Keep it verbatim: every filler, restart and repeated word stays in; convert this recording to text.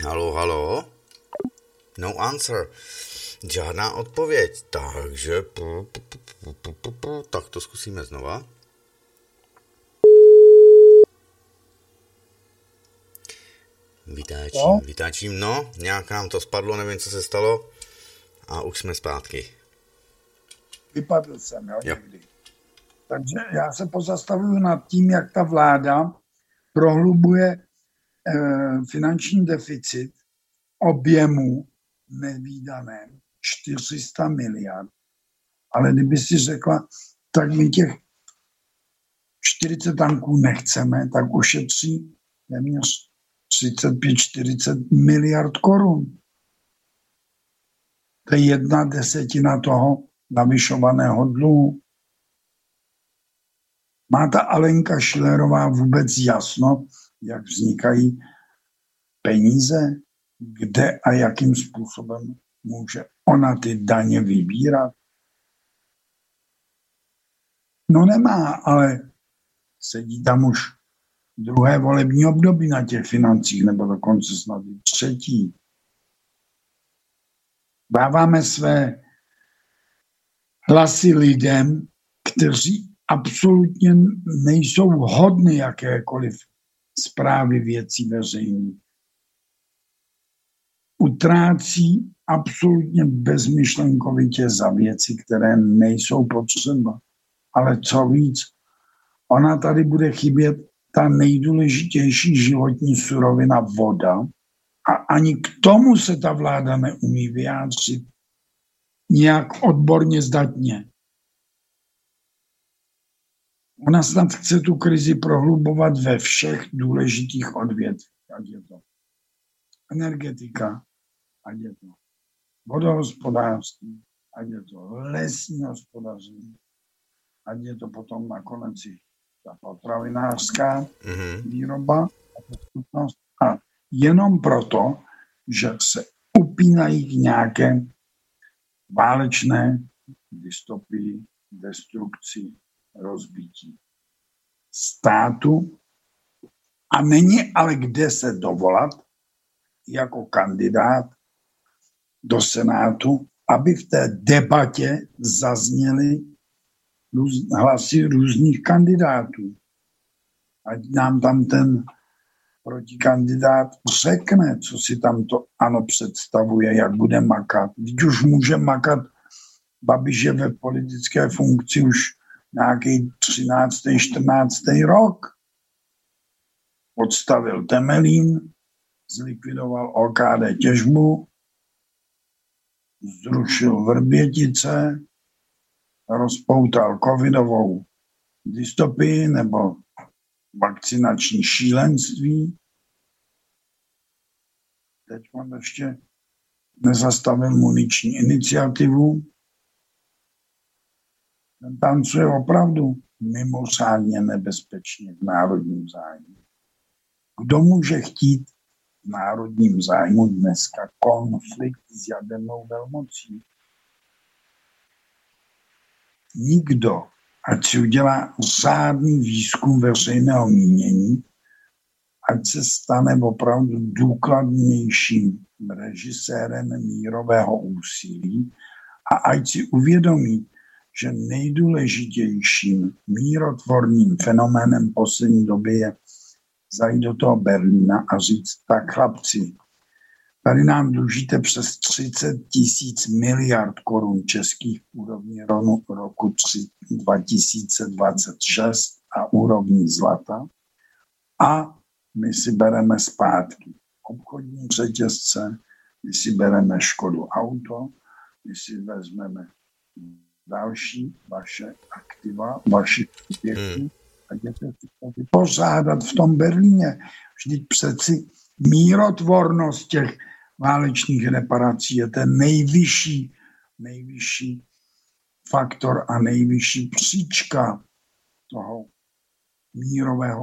Halo, halo? No answer. Žádná odpověď. Takže... Pu, pu, pu, pu, pu, pu. Tak to zkusíme znova. Vytáčím, no? vytáčím. No, nějak nám to spadlo, nevím, co se stalo. A už jsme zpátky. Vypadl jsem, jo, jo. někdy. Takže já se pozastavuju nad tím, jak ta vláda prohlubuje eh, finanční deficit objemu nevídaném čtyři sta miliard. Ale kdyby si řekla, tak my těch čtyřicet tanků nechceme, tak ušetří téměř třicet pět čtyřicet miliard korun. To je jedna desetina toho navyšovaného dluhu. Má ta Alenka Schillerová vůbec jasno, jak vznikají peníze, kde a jakým způsobem může ona ty daně vybírat? No nemá, ale sedí tam už druhé volební období na těch financích, nebo dokonce snad i třetí. Dáváme své hlasy lidem, kteří absolutně nejsou hodny jakékoliv správy věcí veřejných. Utrácí absolutně bezmyšlenkovitě za věci, které nejsou potřeba. Ale co víc, ona tady bude chybět ta nejdůležitější životní surovina voda a ani k tomu se ta vláda neumí vyjádřit nějak odborně zdatně. Ona snad chce tu krizi prohlubovat ve všech důležitých odvětvích, ať je to energetika, ať je to vodohospodářství, ať je to lesní hospodaření, ať je to potom nakonec i ta potravinářská mm-hmm. výroba a jenom proto, že se upínají k nějaké válečné dystopii, destrukci, rozbití státu a není ale kde se dovolat jako kandidát do Senátu, aby v té debatě zazněly hlasy různých kandidátů. Ať nám tam ten protikandidát řekne, co si tam to ANO představuje, jak bude makat. Když už může makat, Babiš je ve politické funkci už nějaký třináctý čtrnáctý rok. Odstavil Temelín, zlikvidoval O K D těžbu, zrušil Vrbětice, rozpoutal covidovou dystopii nebo vakcinační šílenství. Teď on ještě nezastavil muniční iniciativu. Ten tancuje opravdu mimořádně nebezpečně v národním zájmu. Kdo může chtít v národním zájmu dneska konflikt s jadernou velmocí? Nikdo, ať si udělá řádný výzkum veřejného mínění, ať se stane opravdu důkladnějším režisérem mírového úsilí a ať si uvědomí, že nejdůležitějším mírotvorným fenoménem poslední doby je zajít do toho Berlína a říct, tak chlapci, tady nám dlužíte přes třicet tisíc miliard korun českých úrovní roku dva tisíce dvacet šest a úrovní zlata a my si bereme zpátky obchodní řetězce, my si bereme Škodu Auto, my si vezmeme další vaše aktiva, vaši subjekty a jděte si to vypořádat v tom Berlíně. Vždyť přeci mírotvornost těch válečných reparací je ten nejvyšší, nejvyšší faktor a nejvyšší příčka toho mírového